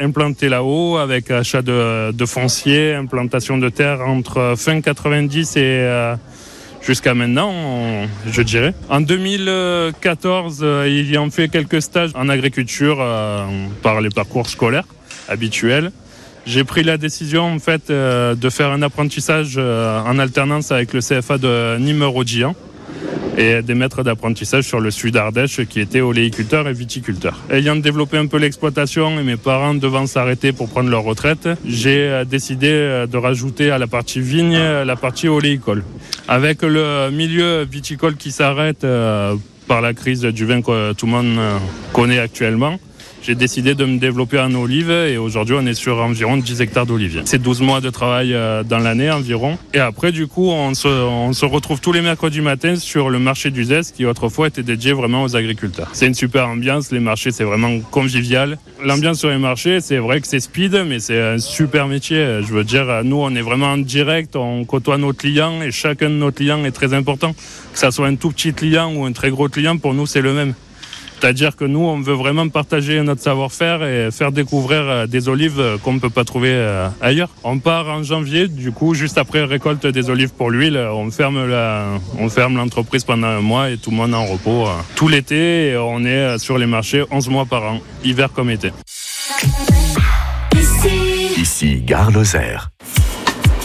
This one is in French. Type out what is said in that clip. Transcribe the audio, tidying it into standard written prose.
implanté là-haut avec achat de foncier, implantation de terre entre fin 90 et jusqu'à maintenant, je dirais. En 2014, ils ont fait quelques stages en agriculture par les parcours scolaires habituels. J'ai pris la décision en fait de faire un apprentissage en alternance avec le CFA de Nîmes-Rodillan et des maîtres d'apprentissage sur le sud Ardèche qui étaient oléiculteurs et viticulteurs. Ayant développé un peu l'exploitation et mes parents devant s'arrêter pour prendre leur retraite, j'ai décidé de rajouter à la partie vigne la partie oléicole. Avec le milieu viticole qui s'arrête par la crise du vin que tout le monde connaît actuellement, j'ai décidé de me développer en olive et aujourd'hui on est sur environ 10 hectares d'oliviers. C'est 12 mois de travail dans l'année environ. Et après du coup on se retrouve tous les mercredis matins sur le marché d'Uzès qui autrefois était dédié vraiment aux agriculteurs. C'est une super ambiance, les marchés c'est vraiment convivial. L'ambiance sur les marchés c'est vrai que c'est speed mais c'est un super métier. Je veux dire nous on est vraiment en direct, on côtoie nos clients et chacun de nos clients est très important. Que ça soit un tout petit client ou un très gros client, pour nous c'est le même. C'est-à-dire que nous, on veut vraiment partager notre savoir-faire et faire découvrir des olives qu'on ne peut pas trouver ailleurs. On part en janvier, du coup, juste après récolte des olives pour l'huile, on ferme l'entreprise pendant un mois et tout le monde est en repos tout l'été. Et on est sur les marchés 11 mois par an, hiver comme été. Ici Gare Lozère.